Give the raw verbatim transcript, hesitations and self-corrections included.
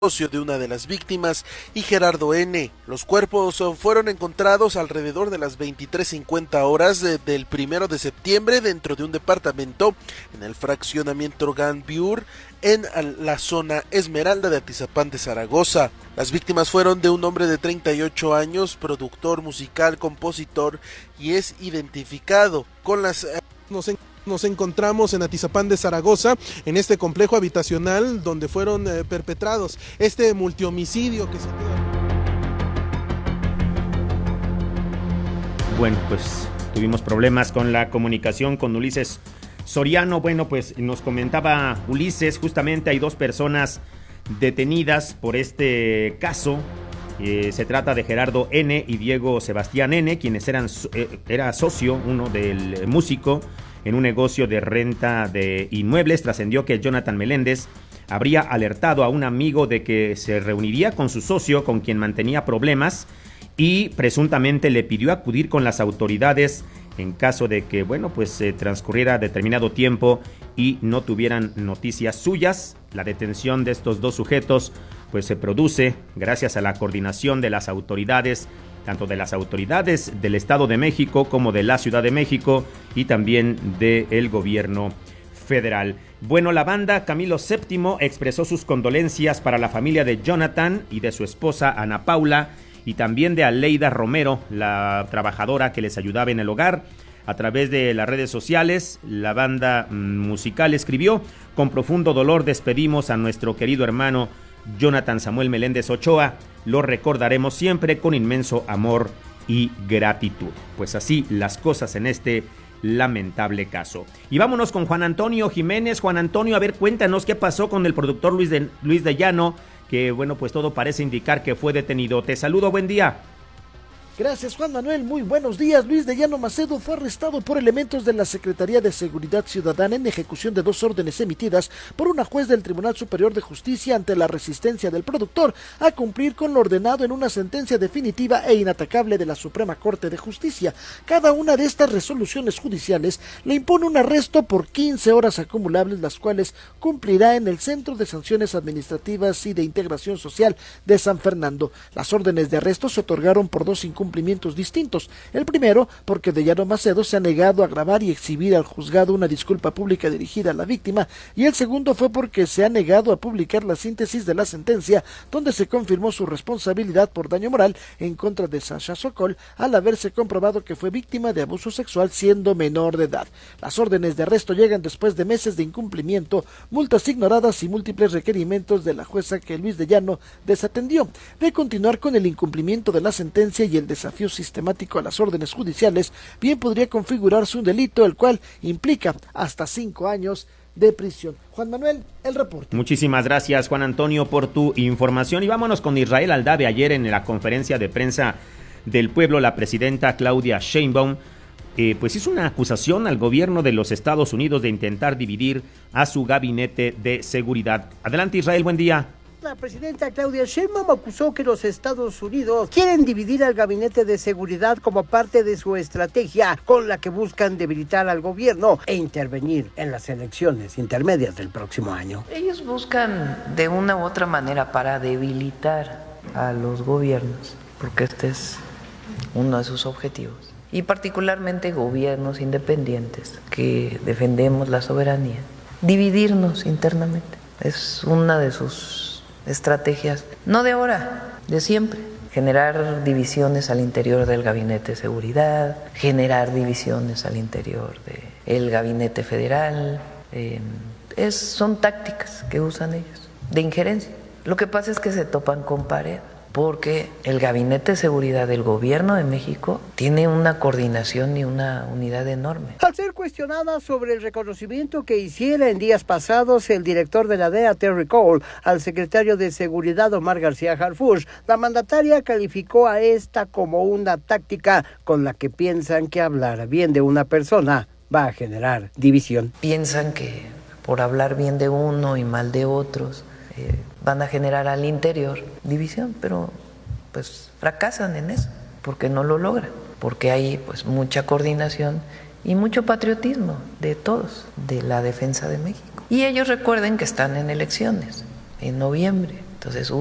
socio de una de las víctimas, y Gerardo N. Los cuerpos fueron encontrados alrededor de las veintitrés cincuenta horas de, del primero de septiembre dentro de un departamento en el fraccionamiento Ganviur en la zona Esmeralda de Atizapán de Zaragoza. Las víctimas fueron de un hombre de treinta y ocho años, productor musical, compositor, y es identificado con las... Nos en... Nos encontramos en Atizapán de Zaragoza, en este complejo habitacional donde fueron eh, perpetrados este multihomicidio que se... Bueno, pues tuvimos problemas con la comunicación con Ulises Soriano. Bueno, pues nos comentaba Ulises, justamente hay dos personas detenidas por este caso. Eh, se trata de Gerardo N. y Diego Sebastián N., quienes eran eh, era socio, uno del músico, en un negocio de renta de inmuebles. Trascendió que Jonathan Meléndez habría alertado a un amigo de que se reuniría con su socio, con quien mantenía problemas, y presuntamente le pidió acudir con las autoridades en caso de que, bueno, pues eh, transcurriera determinado tiempo y no tuvieran noticias suyas. La detención de estos dos sujetos pues se produce gracias a la coordinación de las autoridades, tanto de las autoridades del Estado de México como de la Ciudad de México y también del gobierno federal. Bueno, la banda Camilo séptimo expresó sus condolencias para la familia de Jonathan y de su esposa Ana Paula, y también de Aleida Romero, la trabajadora que les ayudaba en el hogar. A través de las redes sociales, la banda musical escribió: con profundo dolor despedimos a nuestro querido hermano Jonathan Samuel Meléndez Ochoa. Lo recordaremos siempre con inmenso amor y gratitud. Pues así las cosas en este lamentable caso. Y vámonos con Juan Antonio Jiménez. Juan Antonio, a ver, cuéntanos qué pasó con el productor Luis de, Luis de Llano, que bueno, pues todo parece indicar que fue detenido. Te saludo, buen día. Gracias, Juan Manuel, muy buenos días. Luis de Llano Macedo fue arrestado por elementos de la Secretaría de Seguridad Ciudadana en ejecución de dos órdenes emitidas por una juez del Tribunal Superior de Justicia ante la resistencia del productor a cumplir con lo ordenado en una sentencia definitiva e inatacable de la Suprema Corte de Justicia. Cada una de estas resoluciones judiciales le impone un arresto por quince horas acumulables, las cuales cumplirá en el Centro de Sanciones Administrativas y de Integración Social de San Fernando. Las órdenes de arresto se otorgaron por dos incumplimientos distintos. El primero, porque de Llano Macedo se ha negado a grabar y exhibir al juzgado una disculpa pública dirigida a la víctima, y el segundo fue porque se ha negado a publicar la síntesis de la sentencia, donde se confirmó su responsabilidad por daño moral en contra de Sasha Sokol, al haberse comprobado que fue víctima de abuso sexual siendo menor de edad. Las órdenes de arresto llegan después de meses de incumplimiento, multas ignoradas y múltiples requerimientos de la jueza que Luis de Llano desatendió. De continuar con el incumplimiento de la sentencia y el desafío sistemático a las órdenes judiciales, bien podría configurarse un delito, el cual implica hasta cinco años de prisión. Juan Manuel, el reporte. Muchísimas gracias, Juan Antonio, por tu información. Y vámonos con Israel Aldave. Ayer en la conferencia de prensa del pueblo, la presidenta Claudia Sheinbaum eh, pues hizo una acusación al gobierno de los Estados Unidos de intentar dividir a su gabinete de seguridad. Adelante, Israel, buen día. La presidenta Claudia Sheinbaum acusó que los Estados Unidos quieren dividir al gabinete de seguridad como parte de su estrategia con la que buscan debilitar al gobierno e intervenir en las elecciones intermedias del próximo año. Ellos buscan de una u otra manera para debilitar a los gobiernos, porque este es uno de sus objetivos, y particularmente gobiernos independientes que defendemos la soberanía, dividirnos internamente. Es una de sus estrategias, no de ahora, de siempre. Generar divisiones al interior del gabinete de seguridad, generar divisiones al interior del gabinete federal. Eh, es, son tácticas que usan ellos, de injerencia. Lo que pasa es que se topan con pared, porque el Gabinete de Seguridad del Gobierno de México tiene una coordinación y una unidad enorme. Al ser cuestionada sobre el reconocimiento que hiciera en días pasados el director de la D E A, Terry Cole, al secretario de Seguridad, Omar García Harfuch, la mandataria calificó a esta como una táctica con la que piensan que hablar bien de una persona va a generar división. Piensan que por hablar bien de uno y mal de otros, eh, van a generar al interior división, pero pues fracasan en eso, porque no lo logran, porque hay pues mucha coordinación y mucho patriotismo de todos, de la defensa de México. Y ellos recuerden que están en elecciones, en noviembre, Entonces,